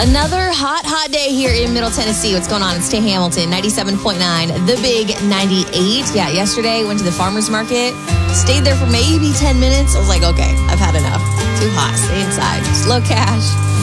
Another hot day here in Middle Tennessee. What's going on? It's Tay Hamilton, 97.9, the big 98. Yeah, yesterday went to the farmer's market, stayed there for maybe 10 minutes. I was like, okay, I've had enough. Too hot. Stay inside. Slow cash.